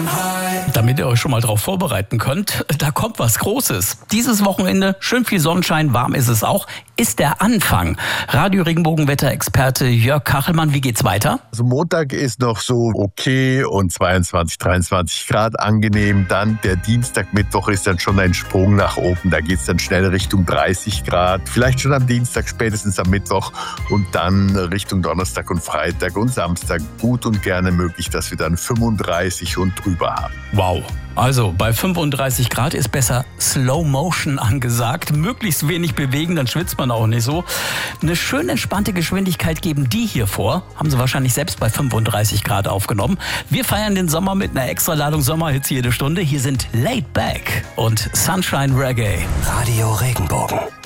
Damit ihr euch schon mal darauf vorbereiten könnt, da kommt was Großes. Dieses Wochenende, schön viel Sonnenschein, warm ist es auch, ist der Anfang. Radio-Regenbogen-Wetterexperte Jörg Kachelmann, wie geht's weiter? Also Montag ist noch so okay und 22, 23 Grad angenehm. Dann der Dienstag, Mittwoch ist dann schon ein Sprung nach oben. Da geht's dann schnell Richtung 30 Grad. Vielleicht schon am Dienstag, spätestens am Mittwoch und dann Richtung Donnerstag und Freitag und Samstag. Gut und gerne möglich, dass wir dann 35 und drüber haben. Wow. Also bei 35 Grad ist besser Slow Motion angesagt. Möglichst wenig bewegen, dann schwitzt man auch nicht so. Eine schön entspannte Geschwindigkeit geben die hier vor. Haben sie wahrscheinlich selbst bei 35 Grad aufgenommen. Wir feiern den Sommer mit einer extra Ladung Sommerhits jede Stunde. Hier sind Laid Back und Sunshine Reggae. Radio Regenbogen.